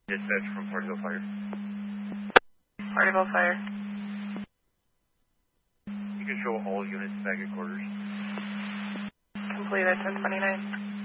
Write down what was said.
Dispatch from Partyville Fire. Partyville Fire. You can show all units back at quarters. Complete at 1029.